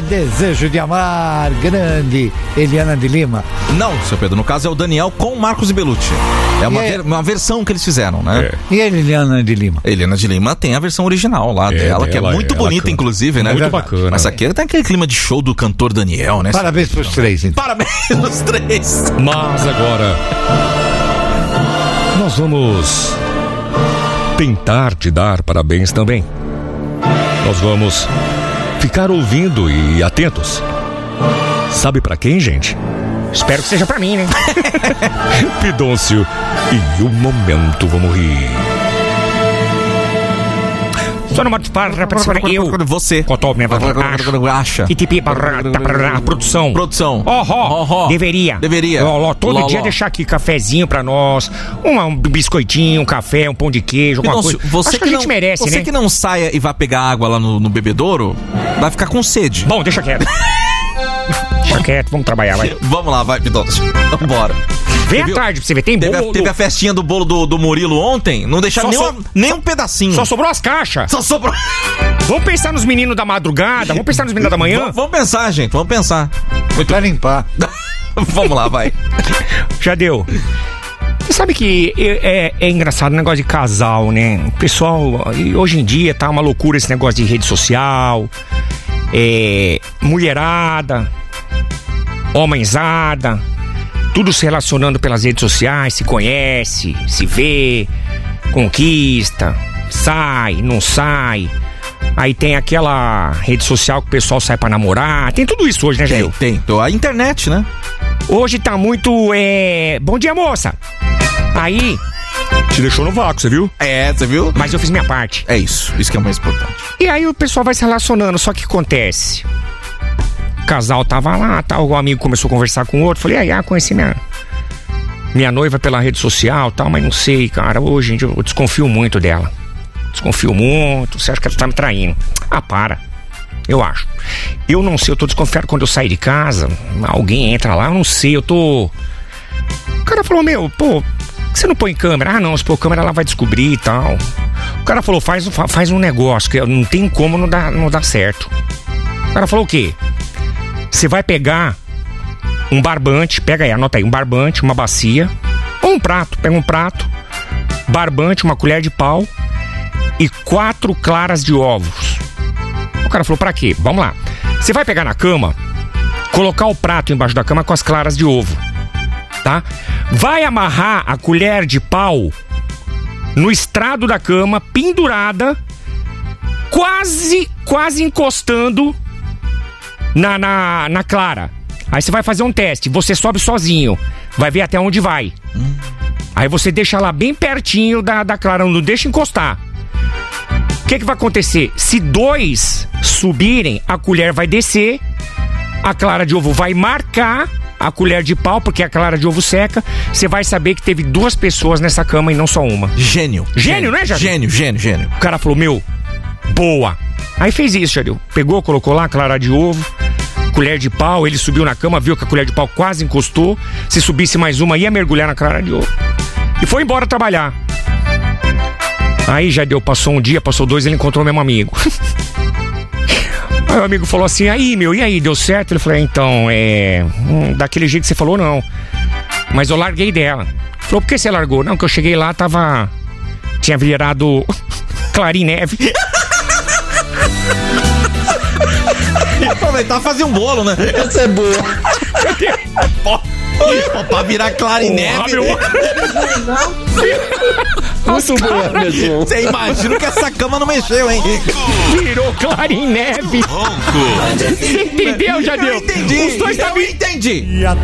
Desejo de Amar, grande Eliana de Lima. Não, seu Pedro, no caso é o Daniel com o Marcos e Bellucci. É uma versão que eles fizeram, né? E a Eliana de Lima? A Eliana de Lima tem a versão original lá dela, que é muito bonita, canta. Inclusive, né? Muito bacana. Mas aqui tem aquele clima de show do cantor Daniel, né? Parabéns pros três, então. Parabéns pros três. Mas agora nós vamos tentar te dar parabéns também. Nós vamos ficar ouvindo e atentos. Sabe pra quem, gente? Espero que seja pra mim, né? Pidoncio e o momento vamos rir. Só não bate para eu. Você. Acha. Que tipo produção. Deveria. Todo dia deixar aqui cafezinho pra nós, um biscoitinho, um café, um pão de queijo, alguma coisa. Acho que a gente merece, né? Você que não saia e vá pegar água lá no bebedouro, vai ficar com sede. Bom, deixa quieto. Deixa quieto, vamos trabalhar, vai. Vamos lá, vai, Pidoncio. Vambora. Vem à tarde pra você ver, tem bolo. Teve a festinha do bolo do Murilo ontem, não deixaram nem um pedacinho. Só sobrou as caixas. Só sobrou. Vamos pensar nos meninos da madrugada, vamos pensar nos meninos da manhã. Vamos pensar, gente, vamos pensar. Pra limpar. Vamos lá, vai. Já deu. Você sabe que é engraçado o negócio de casal, né? O pessoal, hoje em dia tá uma loucura esse negócio de rede social, mulherada, homenzada, tudo se relacionando pelas redes sociais, se conhece, se vê, conquista, sai, não sai. Aí tem aquela rede social que o pessoal sai pra namorar. Tem tudo isso hoje, né, Jair? Tem. A internet, né? Hoje tá muito, bom dia, moça. Aí... Te deixou no vácuo, você viu? Você viu? Mas eu fiz minha parte. É isso que é o mais importante. E aí o pessoal vai se relacionando, só que acontece... O casal tava lá, tal, o amigo começou a conversar com o outro. Falei, conheci minha noiva pela rede social, tal, mas não sei, cara. Hoje eu desconfio muito dela. Desconfio muito. Você acha que ela tá me traindo? Para. Eu acho. Eu não sei, eu tô desconfiado quando eu sair de casa. Alguém entra lá, eu não sei, eu tô... O cara falou, pô, você não põe câmera? Não, se pôr câmera ela vai descobrir e tal. O cara falou, faz um negócio que não tem como não dar certo. O cara falou o quê? Você vai pegar um barbante, pega aí, anota aí, um barbante, uma bacia, ou um prato, pega um prato, barbante, uma colher de pau e 4 claras de ovos. O cara falou, pra quê? Vamos lá. Você vai pegar na cama, colocar o prato embaixo da cama com as claras de ovo, tá? Vai amarrar a colher de pau no estrado da cama, pendurada, quase encostando na clara. Aí você vai fazer um teste. Você sobe sozinho, vai ver até onde vai. Aí você deixa lá bem pertinho da clara, não deixa encostar. O que vai acontecer? Se 2 subirem, a colher vai descer, a clara de ovo vai marcar a colher de pau, porque a clara de ovo seca. Você vai saber que teve 2 pessoas nessa cama e não só uma. Gênio, né, Jadil? Gênio. O cara falou, boa. Aí fez isso, Jadil. Pegou, colocou lá a clara de ovo, colher de pau, ele subiu na cama, viu que a colher de pau quase encostou. Se subisse mais uma, ia mergulhar na clara de ovo. E foi embora trabalhar. Aí já passou um dia, passou 2, ele encontrou o mesmo amigo. Aí o amigo falou assim, e aí, deu certo? Ele falou, então, daquele jeito que você falou, não. Mas eu larguei dela. Ele falou, por que você largou? Não, que eu cheguei lá, tinha virado Clarineve. Aproveitar e fazer um bolo, né? Essa é boa. Pra virar Clarineve. Muito boa, pessoal. Você imagina que essa cama não mexeu, hein? Virou Clarineve. Você entendeu, Jadil? Eu entendi. Os dois eu entendi.